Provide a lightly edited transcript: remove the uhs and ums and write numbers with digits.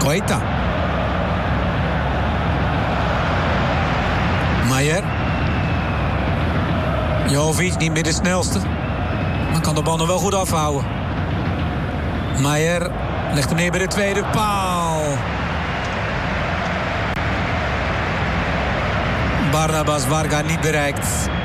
Koita. Maier. Jovic niet meer de snelste. Maar kan de bal nog wel goed afhouden. Maier legt hem neer bij de tweede paal. Barnabas Varga niet bereikt.